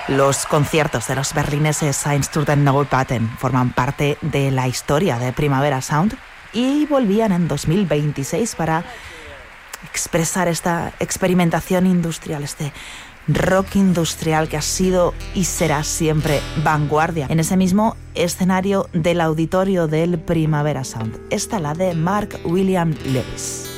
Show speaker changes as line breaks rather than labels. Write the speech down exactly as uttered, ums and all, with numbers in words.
Los conciertos de los berlineses Sturden Neubauten forman parte de la historia de Primavera Sound y volvían en dos mil veintiséis para expresar esta experimentación industrial, este rock industrial que ha sido y será siempre vanguardia en ese mismo escenario del auditorio del Primavera Sound. Esta la de Mark William Lewis.